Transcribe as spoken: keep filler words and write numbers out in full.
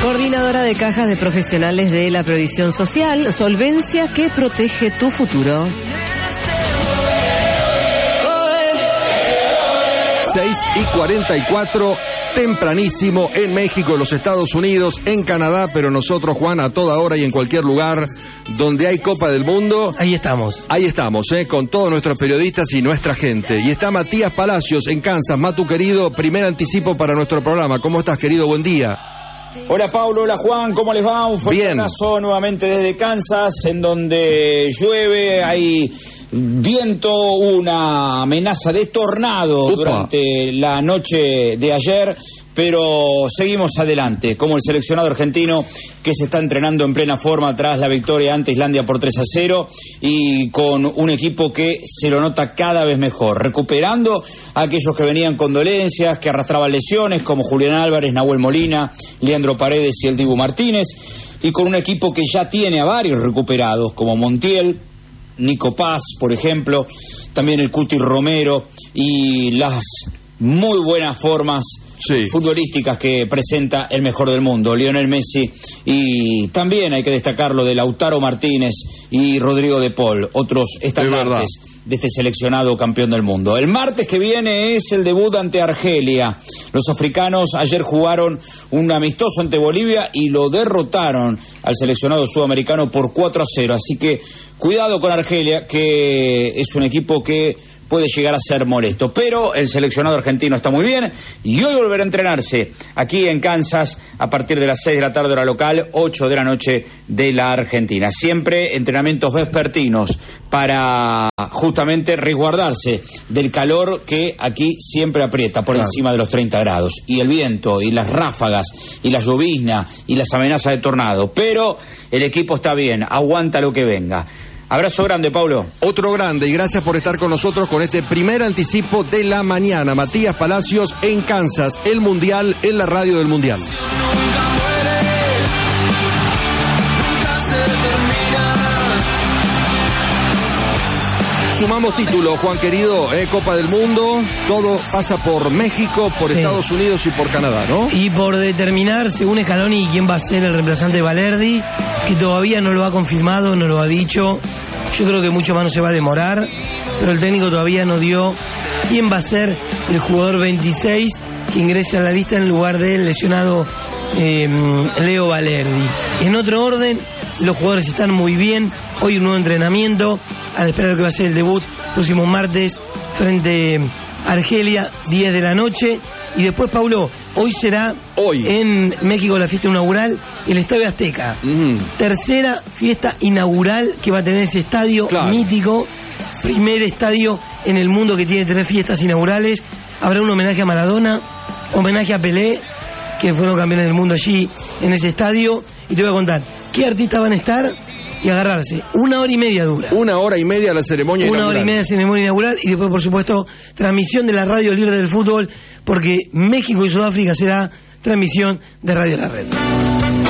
Coordinadora de cajas de profesionales de la previsión social, solvencia que protege tu futuro. seis y cuarenta y cuatro, tempranísimo en México, en los Estados Unidos, en Canadá, pero nosotros, Juan, a toda hora y en cualquier lugar donde hay Copa del Mundo. Ahí estamos. Ahí estamos, eh, con todos nuestros periodistas y nuestra gente. Y está Matías Palacios en Kansas. Matu, querido, primer anticipo para nuestro programa. ¿Cómo estás, querido? Buen día. Hola Paulo, hola Juan, ¿cómo les va? Un fuerte Bien. abrazo nuevamente desde Kansas, en donde llueve, hay viento, una amenaza de tornado Upa. durante la noche de ayer, pero seguimos adelante, como el seleccionado argentino que se está entrenando en plena forma tras la victoria ante Islandia por tres a cero y con un equipo que se lo nota cada vez mejor, recuperando a aquellos que venían con dolencias, que arrastraban lesiones, como Julián Álvarez, Nahuel Molina, Leandro Paredes y el Dibu Martínez, y con un equipo que ya tiene a varios recuperados, como Montiel, Nico Paz, por ejemplo, también el Cuti Romero, y las muy buenas formas sí. futbolísticas que presenta el mejor del mundo, Lionel Messi, y también hay que destacar lo de Lautaro Martínez y Rodrigo de Paul, otros estandartes de este seleccionado campeón del mundo. El martes que viene es el debut ante Argelia. Los africanos ayer jugaron un amistoso ante Bolivia y lo derrotaron al seleccionado sudamericano por cuatro a cero, así que cuidado con Argelia, que es un equipo que puede llegar a ser molesto, pero el seleccionado argentino está muy bien y hoy volverá a entrenarse aquí en Kansas a partir de las seis de la tarde hora local, ocho de la noche de la Argentina. Siempre entrenamientos vespertinos para justamente resguardarse del calor que aquí siempre aprieta por claro. encima de los treinta grados, y el viento y las ráfagas y la llovizna y las amenazas de tornado, pero el equipo está bien, aguanta lo que venga. Abrazo grande, Paulo. Otro grande, y gracias por estar con nosotros con este primer anticipo de la mañana. Matías Palacios en Kansas, el Mundial en la radio del Mundial. Sumamos títulos, Juan querido, eh, Copa del Mundo, todo pasa por México, por sí. Estados Unidos y por Canadá, ¿no? Y por determinar, según Scaloni, quién va a ser el reemplazante de Valerdi, que todavía no lo ha confirmado, no lo ha dicho. Yo creo que mucho más no se va a demorar, pero el técnico todavía no dio quién va a ser el jugador veintiséis que ingrese a la lista en lugar del lesionado eh, Leo Valerdi. En otro orden, los jugadores están muy bien, hoy un nuevo entrenamiento, a la espera de lo que va a ser el debut próximo martes frente a Argelia, diez de la noche. Y después, Paulo, hoy será hoy. en México la fiesta inaugural, el Estadio Azteca. Mm. Tercera fiesta inaugural que va a tener ese estadio claro. mítico. Primer estadio en el mundo que tiene tres fiestas inaugurales. Habrá un homenaje a Maradona, homenaje a Pelé, que fueron campeones del mundo allí en ese estadio. Y te voy a contar qué artistas van a estar y agarrarse. Una hora y media dura. Una hora y media la ceremonia Una inaugural. hora y media de ceremonia inaugural y después, por supuesto, transmisión de la radio libre del fútbol, porque México y Sudáfrica será transmisión de Radio La Red.